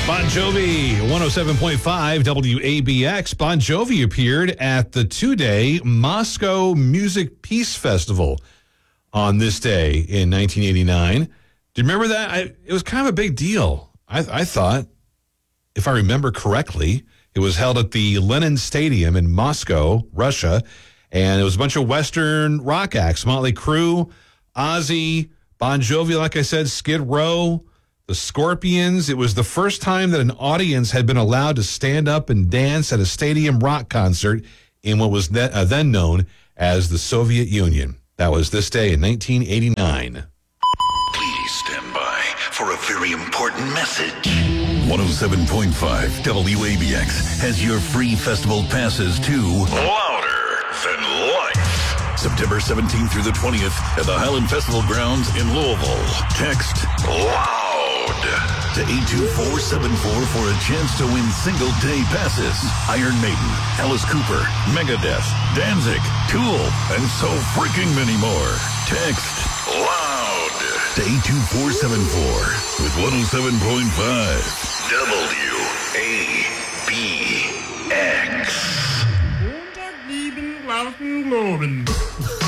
Bon Jovi, 107.5 WABX. Bon Jovi appeared at the two-day Moscow Music Peace Festival on this day in 1989. Do you remember that? It was kind of a big deal. I thought, if I remember correctly, it was held at the Lenin Stadium in Moscow, Russia, and it was a bunch of Western rock acts, Motley Crue, Ozzy, Bon Jovi, like I said, Skid Row, the Scorpions. It was the first time that an audience had been allowed to stand up and dance at a stadium rock concert in what was then known as the Soviet Union. That was this day in 1989. Please stand by for a very important message. 107.5 WABX has your free festival passes to Louder Than Life. September 17th through the 20th at the Highland Festival Grounds in Louisville. Text Loud to 82474 for a chance to win single-day passes. Iron Maiden, Alice Cooper, Megadeth, Danzig, Tool, and so freaking many more. Text Loud to 82474 with 107.5 WABX.